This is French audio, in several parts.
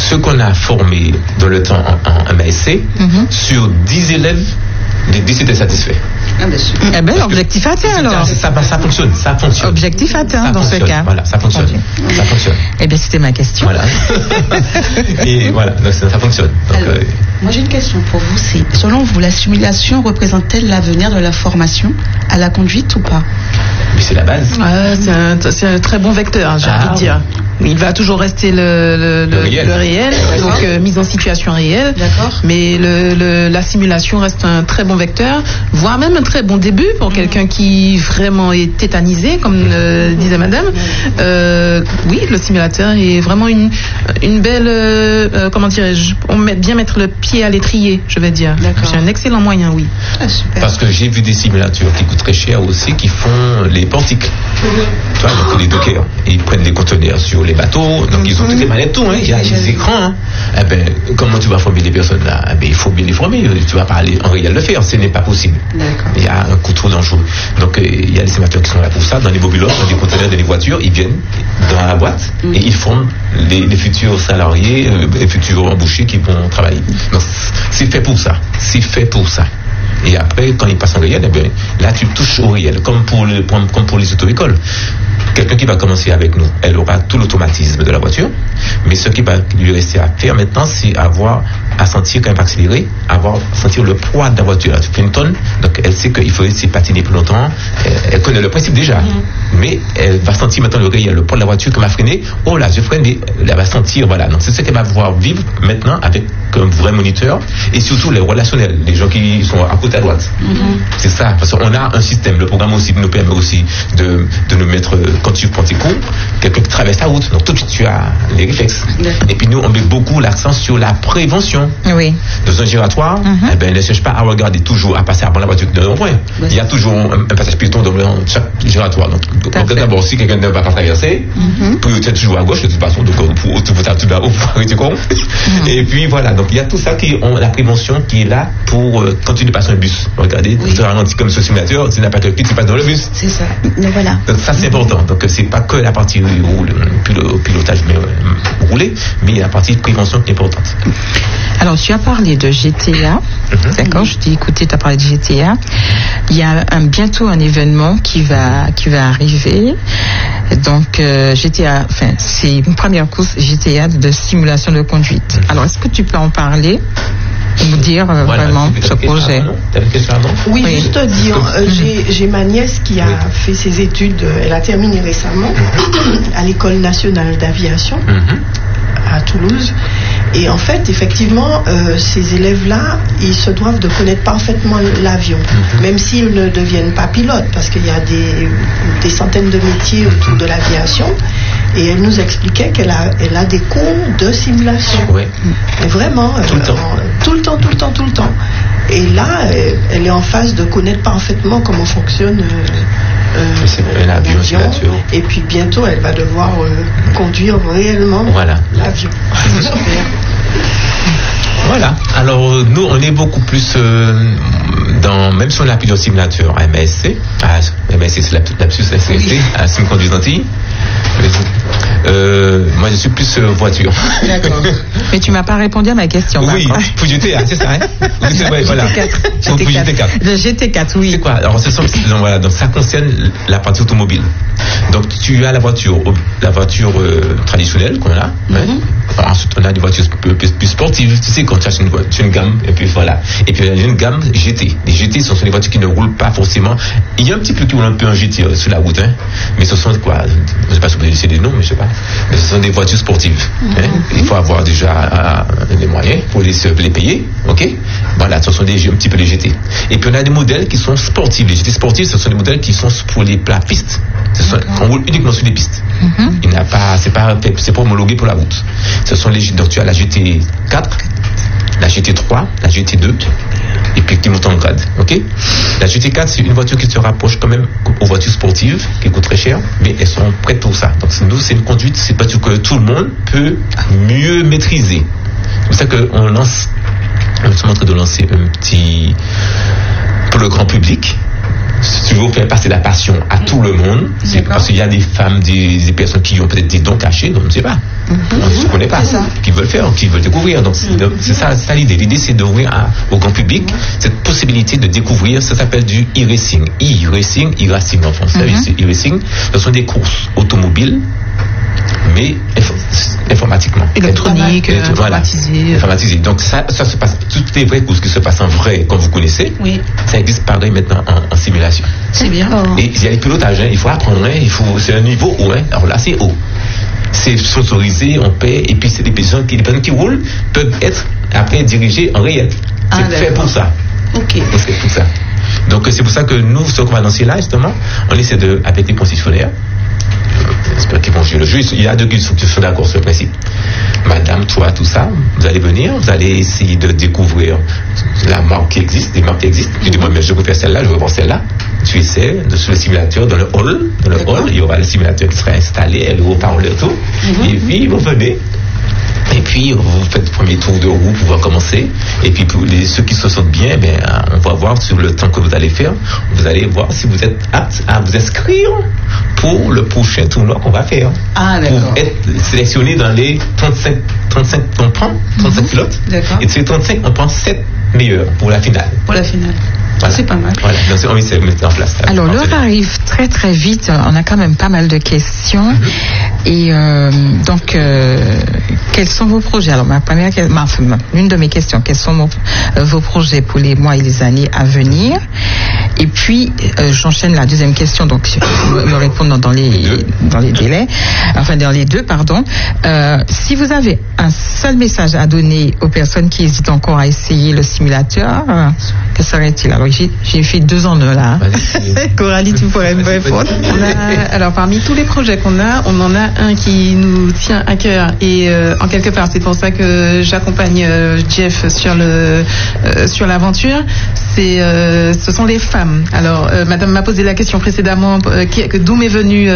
ce qu'on a formé dans le temps en MASC, sur 10 élèves, les 10 étaient satisfaits. Eh bien, l'objectif atteint alors. Ça fonctionne. Objectif atteint dans ce cas. Voilà, ça fonctionne. Ça fonctionne. Eh bien, c'était ma question. Voilà. Et voilà, donc ça fonctionne. Donc, alors, moi j'ai une question pour vous. C'est, selon vous, la simulation représente-t-elle l'avenir de la formation à la conduite ou pas? Mais c'est la base. C'est un très bon vecteur, j'ai envie de dire. Il va toujours rester le réel, donc mise en situation réelle. D'accord. Mais la simulation reste un très bon vecteur, voire même un très bon début pour quelqu'un qui vraiment est tétanisé, comme disait Madame. Oui, le simulateur est vraiment une belle, comment dirais-je, bien mettre le pied à l'étrier, je vais dire. D'accord. C'est un excellent moyen, oui. Ah, super. Parce que j'ai vu des simulateurs qui coûtent très cher aussi, qui font les portiques. Tu vois, donc les dockers, ils prennent les conteneurs sur les bateaux, donc ils ont toutes les manettes, tout, hein. Il y a des écrans. Eh ben, comment tu vas former les personnes là? Eh ben, il faut bien les former. Tu vas pas aller en réel le faire, ce n'est pas possible. D'accord. Il y a un coup trop dangereux. Donc il y a des simulateurs qui sont là pour ça, dans les mobilos, dans les conteneurs, dans les voitures, ils viennent dans la boîte et ils forment les futurs salariés, les futurs embauchés qui vont travailler. Donc c'est fait pour ça. C'est fait pour ça. Et après, quand il passe en réel, eh bien, là tu touches au réel, comme pour les auto-écoles. Quelqu'un qui va commencer avec nous, elle aura tout l'automatisme de la voiture, mais ce qui va lui rester à faire maintenant, c'est à sentir quand elle va accélérer, sentir le poids de la voiture. Elle fait une tonne, donc elle sait qu'il faut essayer de patiner plus longtemps. Elle connaît le principe déjà, mais elle va sentir maintenant le réel, le poids de la voiture, qu'elle va freiner. Oh là, je freine, mais elle va sentir, voilà. Donc c'est ce qu'elle va voir vivre maintenant avec un vrai moniteur, et surtout les relationnels, les gens qui sont à côté à droite. C'est ça, parce qu'on a un système, le programme aussi nous permet aussi de nous mettre, quand tu prends tes cours, quelqu'un qui traverse la route, donc tout de suite tu as les réflexes. Et puis nous on met beaucoup l'accent sur la prévention. Oui. Dans un giratoire, eh ben, ne cherche pas à regarder toujours, à passer avant la voiture de rond-point. Il y a toujours un passage piéton dans chaque giratoire. Donc d'abord, si quelqu'un ne va pas traverser, priorité toujours à gauche de toute façon, donc pour tout là-haut, pour arrêter compte. Et puis voilà, donc il y a tout ça la prévention qui est là pour quand tu passes un bus. Regardez, tu ralentis comme ce simulateur, tu n'as pas quelqu'un qui passe dans le bus. C'est ça. Mais voilà. Donc ça c'est important. Donc c'est pas que la partie pilotage roulé, mais la partie de prévention qui est importante. Alors tu as parlé de GTA, d'accord? Je t'ai écouté, tu as parlé de GTA. Il y a bientôt un événement qui va arriver. Donc GTA, enfin c'est une première course GTA de simulation de conduite. Alors est-ce que tu peux en parler? Nous dire vraiment ce projet. Oui, juste dire, j'ai ma nièce qui a fait ses études, elle a terminé récemment à l'École nationale d'aviation à Toulouse. Et en fait, effectivement, ces élèves-là, ils se doivent de connaître parfaitement l'avion, même s'ils ne deviennent pas pilotes, parce qu'il y a des centaines de métiers autour de l'aviation. Et elle nous expliquait qu'elle a des cours de simulation. Oui. Et vraiment, tout le temps. Et là, elle est en phase de connaître parfaitement comment fonctionne l'avion. Et puis bientôt, elle va devoir conduire réellement l'avion. Voilà. Alors nous, on est beaucoup plus même si on a plusieurs simulateurs à MASC. MASC c'est la sécurité, à Simconduite Antilles. Moi je suis plus voiture. D'accord. Mais tu m'as pas répondu à ma question. Oui, pour GTA, c'est ça, hein? Oui, c'est vrai, voilà. GT4. Le GT4, oui. C'est quoi? Alors donc ça concerne la partie automobile. Donc tu as la voiture traditionnelle qu'on a. Ensuite on a des voitures plus sportives. Tu sais, quand tu as une gamme, et puis voilà. Et puis il y a une gamme GT. Les GT ce sont des voitures qui ne roulent pas forcément. Il y a un petit peu qui roule un peu en GT sur la route, hein. Mais ce sont quoi? Je ne sais pas si vous connaissez des noms, mais je sais pas. Mais ce sont des voitures sportives. Il faut avoir déjà les moyens pour les payer. Ok? Voilà, ce sont un petit peu les GT. Et puis on a des modèles qui sont sportifs. Les GT sportifs, ce sont des modèles qui sont pour les plats pistes. On roule uniquement sur les pistes. C'est pas homologué pour la route. Donc tu as la GT4, la GT3, la GT2, et puis qui monte en grade. Ok? La GT4, c'est une voiture qui se rapproche quand même aux voitures sportives, qui coûtent très cher, mais elles sont prêtes pour ça. Donc nous, c'est une conduite, c'est une voiture que tout le monde peut mieux maîtriser. C'est pour ça qu'on on est en train de lancer un petit pour le grand public. toujours faire passer la passion à tout le monde. C'est parce qu'il y a des femmes, des personnes qui ont peut-être des dons cachés, donc on ne sait pas. On ne se connaît pas, qui veulent faire, qui veulent découvrir. Donc c'est ça l'idée. L'idée, c'est d'ouvrir au grand public cette possibilité de découvrir. Ça s'appelle du e-racing. E-racing en français. E-racing, ce sont des courses automobiles, mais informatiquement. Électronique, informatisé. Donc ça se passe, toutes les vraies courses qui se passent en vrai, comme vous connaissez, ça existe pareil maintenant en simulation. C'est bien. Et il y a les pilotages, il faut apprendre, c'est un niveau haut, alors là c'est haut. C'est sponsorisé, on paie, et puis c'est des personnes qui roulent peuvent être après dirigées en réel. C'est fait pour ça. Ok. C'est pour ça. Donc c'est pour ça que nous, ce qu'on va lancer là, justement, on essaie avec les concessionnaires. J'espère qu'ils vont jouer le jeu. Il y a deux qui sont d'accord sur le principe. Madame, toi, tout ça, vous allez venir, vous allez essayer de découvrir la marque qui existe, des marques qui existent. Je dis, moi, mais je veux faire celle-là, je veux voir celle-là. Tu essaies sur le simulateur, dans le hall, il y aura le simulateur qui sera installé, le haut-parleur, tout. Et puis, vous venez. Et puis, vous faites le premier tour de roue pour commencer. Et puis, pour ceux qui se sentent bien, on va voir sur le temps que vous allez faire. Vous allez voir si vous êtes apte à vous inscrire pour le prochain tournoi qu'on va faire. Pour être sélectionné dans les 35 on prend, 35 pilotes. D'accord. Et de ces 35, on prend 7 meilleurs pour la finale. Voilà. C'est pas mal. Voilà. Donc, on essaie de mettre en place. Alors, l'heure arrive très très vite. On a quand même pas mal de questions. Et donc, quels sont vos projets? Alors, l'une de mes questions, quels sont vos projets pour les mois et les années à venir? Et puis, j'enchaîne la deuxième question, donc me répondre dans les délais, enfin dans les deux, pardon. Si vous avez un seul message à donner aux personnes qui hésitent encore à essayer le simulateur, que serait-il? Alors, j'ai fait 2 ans là. Coralie, tu pourrais me répondre. Alors, parmi tous les projets qu'on a, on en a un qui nous tient à cœur et en quelque part, c'est pour ça que j'accompagne Jeff sur l'aventure. Ce sont les femmes. Alors, Madame m'a posé la question précédemment, d'où m'est venu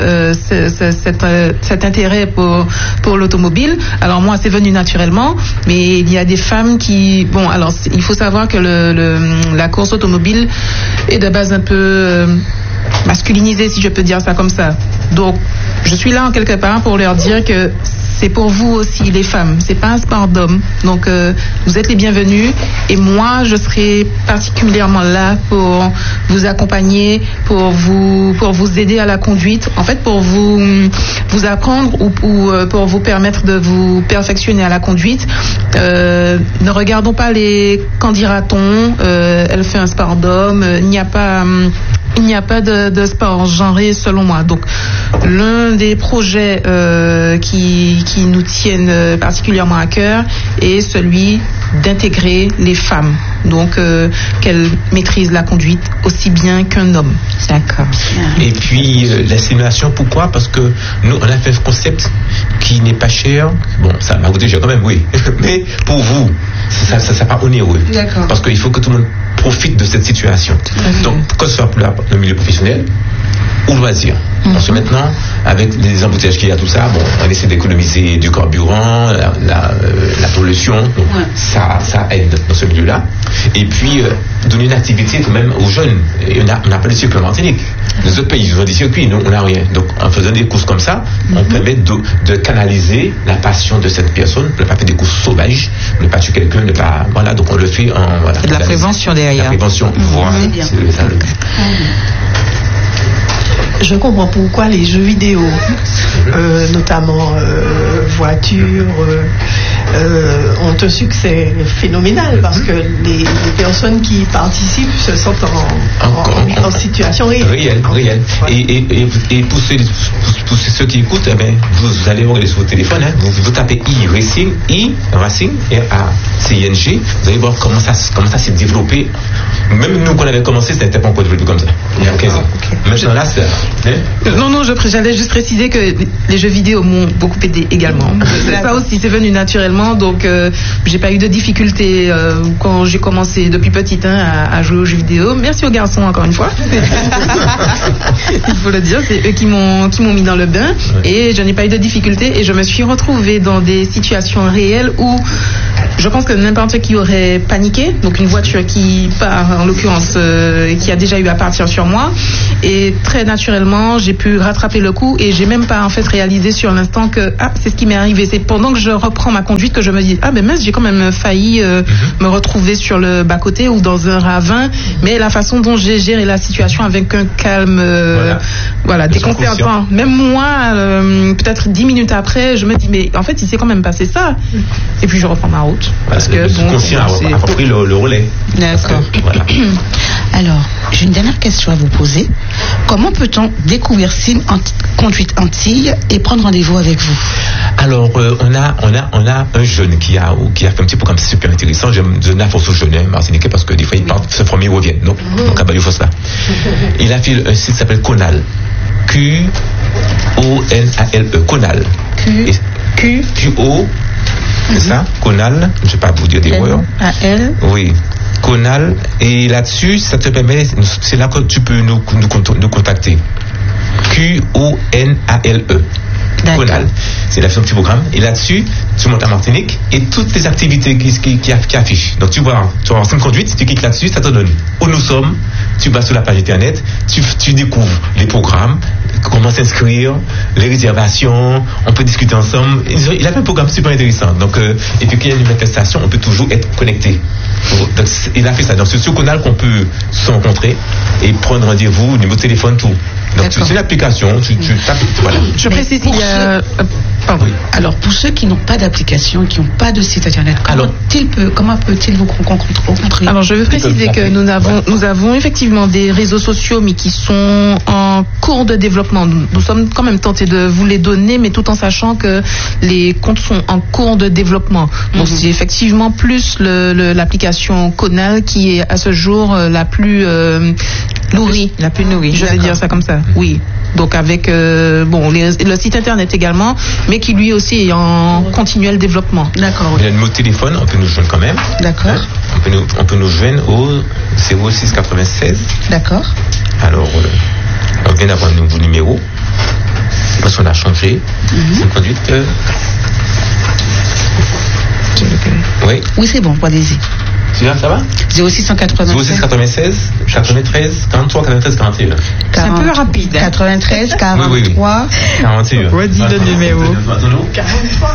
cet intérêt pour l'automobile. Alors moi, c'est venu naturellement, mais il y a des femmes qui... Bon, alors, il faut savoir que la course automobile est de base un peu masculinisée, si je peux dire ça comme ça. Donc, je suis là en quelque part pour leur dire que c'est pour vous aussi, les femmes. C'est pas un sport d'hommes. Donc, vous êtes les bienvenus. Et moi, je serai particulièrement là pour vous accompagner, pour vous aider à la conduite. En fait, pour vous apprendre ou pour vous permettre de vous perfectionner à la conduite. Ne regardons pas les qu'en dira-t-on. Elle fait un sport d'homme. Il n'y a pas de sport genré selon moi. Donc, l'un des projets qui nous tiennent particulièrement à cœur est celui d'intégrer les femmes. Donc, qu'elles maîtrisent la conduite aussi bien qu'un homme. D'accord. Et puis, la simulation, pourquoi? Parce que nous, on a fait un concept qui n'est pas cher. Bon, ça m'a coûté cher quand même, oui. Mais pour vous, ça n'est pas onéreux. D'accord. Parce qu'il faut que tout le monde profite de cette situation. Donc, que ce soit pour le milieu professionnel ou loisir. Parce que maintenant, avec les embouteillages qu'il y a, tout ça, on essaie d'économiser du carburant, la pollution, donc ça aide dans ce milieu-là. Et puis, donner une activité quand même aux jeunes. Et on n'a pas de circuit en Martinique. Les autres pays, ils ont des circuits, nous, on n'a rien. Donc, en faisant des courses comme ça, on permet de canaliser la passion de cette personne, ne pas faire des courses sauvages, ne pas tuer quelqu'un, ne pas... Voilà, donc on le fait en... Voilà, et de la prévention derrière. La prévention, voilà. C'est ça le but. Je comprends pourquoi les jeux vidéo, notamment voitures, ont un succès phénoménal parce que les personnes qui participent se sentent en situation réelle. Et pour ceux qui écoutent, vous allez voir sur votre téléphone, vous tapez e-racing, e-racing, R-A-C-I-N-G, vous allez voir comment ça s'est développé. Même nous, quand on avait commencé, ça n'était pas encore développé comme ça. Il y a 15 ans. Maintenant, là, c'est... Non, j'allais juste préciser que les jeux vidéo m'ont beaucoup aidé également. Ça aussi, c'est venu naturellement, donc j'ai pas eu de difficultés quand j'ai commencé depuis petit à jouer aux jeux vidéo. Merci aux garçons encore une fois. Il faut le dire, c'est eux qui m'ont mis dans le bain et je n'ai pas eu de difficultés et je me suis retrouvée dans des situations réelles où Je pense que n'importe qui aurait paniqué. Donc une voiture qui part, en l'occurrence, qui a déjà eu à partir sur moi. Et très naturellement, j'ai pu rattraper le coup et j'ai même pas en fait réalisé sur l'instant que c'est ce qui m'est arrivé. C'est pendant que je reprends ma conduite que je me dis mais mince, j'ai quand même failli me retrouver sur le bas-côté ou dans un ravin. Mais la façon dont j'ai géré la situation avec un calme déconcertant. Même moi, peut-être 10 minutes après, je me dis mais en fait il s'est quand même passé ça. Et puis je reprends ma route. Parce que le subconscient a pris le relais. D'accord. Voilà. Alors, j'ai une dernière question à vous poser. Comment peut-on découvrir signe conduite Antilles et prendre rendez-vous avec vous? Alors, on a un jeune qui a fait un petit programme super intéressant. J'aime donner la force aux jeunes martiniquais parce que des fois ils partent se former, ils reviennent. Donc, à bas du force là. Il a fait un site qui s'appelle Conal. Q-O-N-A-L-E. Conal. Q-O. C'est ça, Conal, je ne vais pas vous dire des erreurs. A-L. Oui, Conal. Et là-dessus, ça te permet, c'est là que tu peux nous contacter. Q-O-N-A-L-E. Conal. C'est la petit programme. Et là-dessus, tu montes à Martinique et toutes les activités qui affichent. Donc tu vois une conduite, tu cliques là-dessus, ça te donne où nous sommes. Tu vas sur la page internet, tu découvres les programmes, comment s'inscrire, les réservations, on peut discuter ensemble. Il a fait un programme super intéressant. Donc, et puis qu'il y a une manifestation, on peut toujours être connecté. Donc, il a fait ça. Donc c'est sur Conal qu'on peut se rencontrer et prendre rendez-vous, numéro de téléphone, tout. Donc c'est l'application, tu tapes, voilà. Je précise qu'il y a... Oui. Alors, pour ceux qui n'ont pas d'application, qui n'ont pas de site internet, comment peut-il vous rencontrer? Alors, je veux préciser que nous avons effectivement des réseaux sociaux, mais qui sont en cours de développement. Nous sommes quand même tentés de vous les donner, mais tout en sachant que les comptes sont en cours de développement. Donc, c'est effectivement plus l'application Conal qui est à ce jour la plus nourrie. La plus nourrie. Je vais dire ça comme ça. Oui. Donc avec le site internet également, mais qui lui aussi est en continuel développement. D'accord. Il y a le numéro de téléphone, on peut nous joindre quand même. D'accord. On peut nous joindre au 06 96. D'accord. Alors, on vient d'avoir un nouveau numéro parce qu'on a changé. C'est une conduite. Oui, c'est bon, allez-y. Ça va 0696 93 43 93 41. C'est un peu rapide. 93 43 oui. 41. Redis le numéro. 43.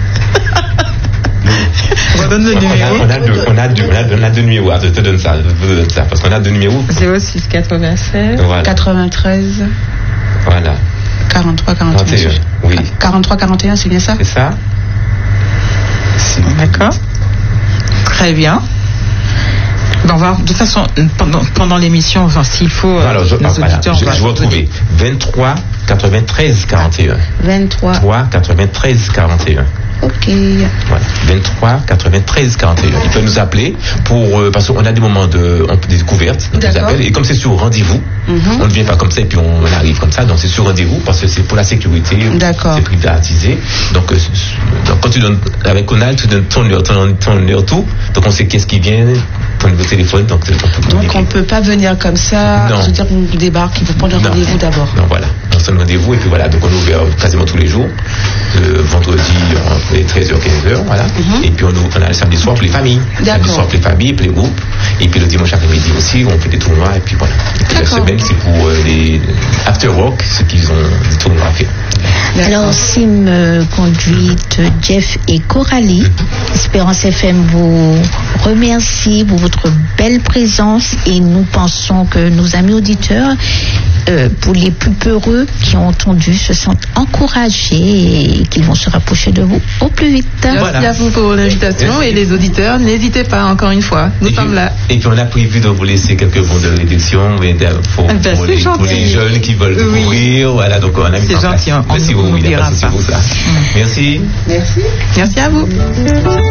Redonne le numéro. On a deux numéros. Je te donne ça. Parce qu'on a deux numéros. 06 96 voilà. 93 voilà. 43 41. Oui. 43 41, c'est bien ça? C'est ça. D'accord. Très bien. On va, de toute façon, pendant l'émission, s'il faut, je vais retrouver 23 93 41. 23 93 41. Ok. Voilà. 23 93 41. Il peut nous appeler parce qu'on a des moments de découverte. On nous appelle, et comme c'est sur rendez-vous, on ne vient pas comme ça et puis on arrive comme ça. Donc c'est sur rendez-vous parce que c'est pour la sécurité. D'accord. C'est privatisé. Donc quand tu donnes avec Conal, tu donnes ton heure tout. Donc on sait qu'est-ce qui vient, ton nouveau téléphone. Donc on ne peut pas venir comme ça. Non. Je veux dire, on débarque, il faut prendre un rendez-vous d'abord. Non, voilà. On se donne rendez-vous et puis voilà. Donc on est ouvert quasiment tous les jours. Le vendredi entre 13h, 15h, voilà. Et puis on a le samedi soir pour les familles. Le samedi soir pour les familles, pour les groupes. Et puis le dimanche après-midi aussi, on fait des tournois. Et puis voilà. Et puis la semaine, c'est pour les after-work, ceux qui ont des tournois à faire. Alors, Sim Conduite, Jeff et Coralie, Espérance FM vous remercie pour votre belle présence et nous pensons que nos amis auditeurs, pour les plus peureux qui ont entendu, se sentent encouragés et qu'ils vont se rapprocher de vous au plus vite. Merci à vous pour l'invitation et les auditeurs, n'hésitez pas encore une fois, nous sommes là. Et puis on a prévu de vous laisser quelques bons de réduction pour les jeunes qui veulent découvrir. Voilà, donc on a mis c'est gentil, merci beaucoup, il n'y a pas de souci pour ça. Merci. Merci à vous.